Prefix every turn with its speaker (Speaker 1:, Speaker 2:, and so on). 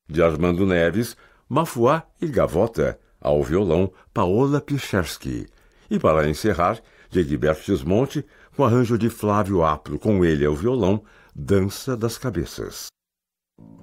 Speaker 1: de Armando Neves, Mafuá e Gavota, ao violão Paola Pichersky. E para encerrar, de Egberto Gismonti, com arranjo de Flávio Apro, com ele ao violão, Dança das Cabeças.